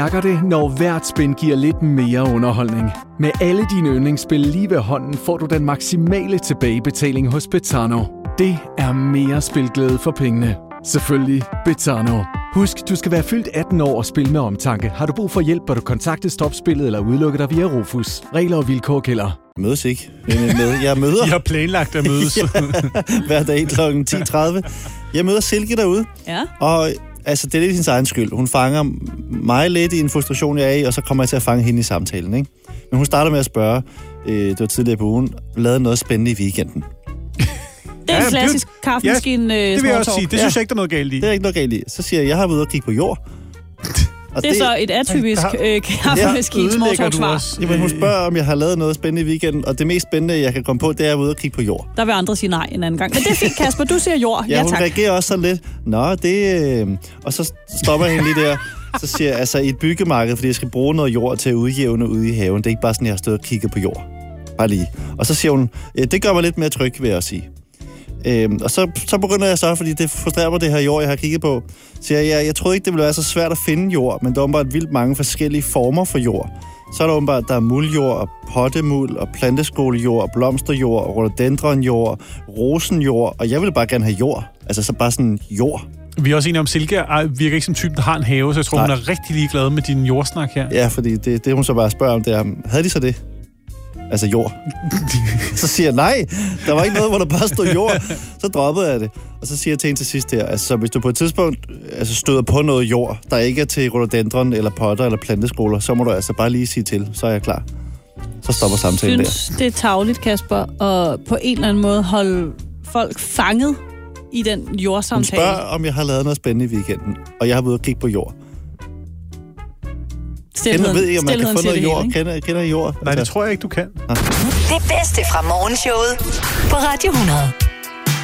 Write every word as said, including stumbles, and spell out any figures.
Mærker det, når hvert spin giver lidt mere underholdning. Med alle dine yndlingsspil lige ved hånden, får du den maksimale tilbagebetaling hos Betano. Det er mere spilglæde for pengene. Selvfølgelig Betano. Husk, du skal være fyldt atten år og spille med omtanke. Har du brug for hjælp, bør du kontakte Stopspillet eller udelukke dig via Rufus. Regler og vilkår gælder. Jeg mødes ikke. Jeg møder. Jeg har planlagt at mødes. Ja, hver dag klokken ti tredive. Jeg møder Silke derude. Ja. Og altså, det er lidt hendes egen skyld. Hun fanger mig lidt i en frustration, jeg er i, og så kommer jeg til at fange hende i samtalen, ikke? Men hun starter med at spørge, øh, det var tidligere på ugen, lavede noget spændende i weekenden. Det er en klassisk kaffemaskine. Ja, det vil jeg også sige. Det synes jeg ikke, der er noget galt i. Det er ikke noget galt i. Så siger jeg, jeg har været ude og kigge på jord. Og det er det, så et atypisk øh, kaffemaskine small talk svar. Jamen, hun spørger, om jeg har lavet noget spændende i weekenden, og det mest spændende, jeg kan komme på, det er at være ude og kigge på jord. Der vil andre sige nej en anden gang. Men det er fint, Kasper. Du siger jord. Ja, ja hun tak. reagerer også sådan lidt. Nå, det... Øh... Og så stopper jeg hende lige der. Så siger jeg, altså i et byggemarked, fordi jeg skal bruge noget jord til at udjævne ude i haven. Det er ikke bare sådan, jeg har stået og kigget på jord. Bare lige. Og så siger hun, ja, det gør mig lidt mere tryg, vil jeg sige. Øhm, og så, så begynder jeg så, fordi det frustrerer mig, det her jord, jeg har kigget på. Så jeg, jeg, jeg troede ikke, det ville være så svært at finde jord, men der er åbenbart vildt mange forskellige former for jord. Så er der åbenbart, der er muldjord, og pottemuld, og planteskolejord, og blomsterjord, og rhododendronjord, rosenjord, og jeg vil bare gerne have jord. Altså så bare sådan jord. Vi er også enige om, Silke virker ikke som typen, der har en have, så jeg tror, Nej. hun er rigtig ligeglad med din jordsnak her. Ja, fordi det, det hun så bare spørger om, det er, havde de så det? Altså jord. Så siger jeg, nej, der var ikke noget, hvor der bare stod jord. Så droppede jeg det. Og så siger jeg til en til sidst her, altså hvis du på et tidspunkt altså, støder på noget jord, der ikke er til rhododendron, eller potter, eller planteskoler, så må du altså bare lige sige til, så er jeg klar. Så stopper samtalen der. Jeg synes, det er tarveligt, Kasper, og på en eller anden måde holde folk fanget i den jordsamtale. Hun spørger, om jeg har lavet noget spændende i weekenden, og jeg har været ude og kigge på jord. Kender, ved ikke, om man kan få noget jord. Kender, kender jord? Nej, det tror jeg ikke, du kan. Det bedste fra morgenshowet på Radio hundrede.